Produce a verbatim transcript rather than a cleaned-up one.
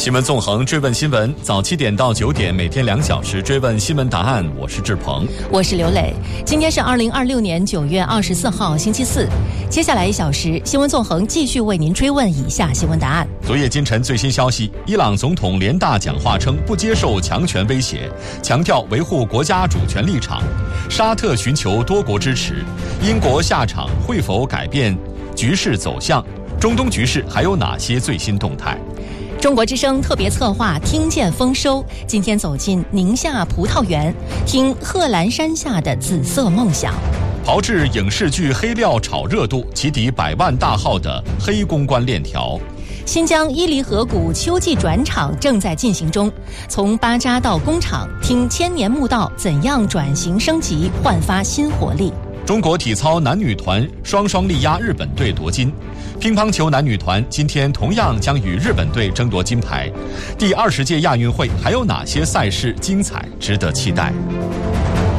新闻纵横，追问新闻，早七点到九点，每天两小时追问新闻答案。我是志鹏， 我是刘磊。今天是二零二六年九月二十四号，星期四。接下来一小时，新闻纵横继续为您追问以下新闻答案。 昨夜今晨最新消息，伊朗总统联大讲话称不接受强权威胁，强调维护国家主权立场。沙特寻求多国支持，英国下场会否改变局势走向？中东局势还有哪些最新动态？ 中国之声特别策划听见丰收，今天走进宁夏葡萄园，听贺兰山下的紫色梦想。 炮制影视剧黑料炒热度，启抵百万大号的黑公关链条。 新疆伊犁河谷秋季转场正在进行中，从巴扎到工厂，听千年墓道怎样转型升级，焕发新活力。 中国体操男女团双双力压日本队夺金，乒乓球男女团今天同样将与日本队争夺金牌。第二十届亚运会还有哪些赛事精彩值得期待？